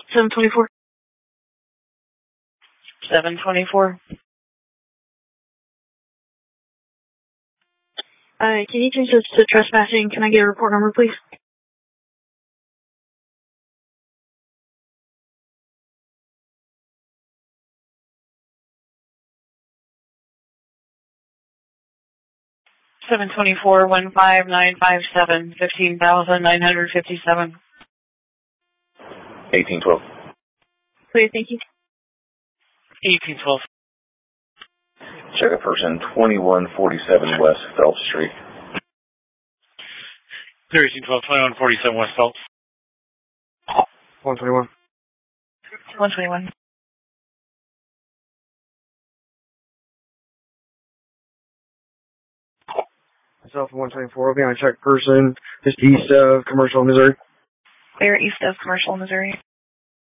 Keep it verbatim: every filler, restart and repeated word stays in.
seven twenty-four. seven twenty-four. Uh, can you change this to trespassing? Can I get a report number, please? seven twenty-four, one five nine five seven, fifteen thousand nine hundred fifty-seven. eighteen twelve. Clear, thank you. eighteen twelve. Check a person, twenty-one forty-seven West Phelps Street. Clear eighteen twelve, twenty-one forty-seven West Phelps. one twenty-one. one twenty-one. Myself, one twenty-four. I'll be on a check person just east of Commercial, Missouri. Clear east of Commercial, Missouri.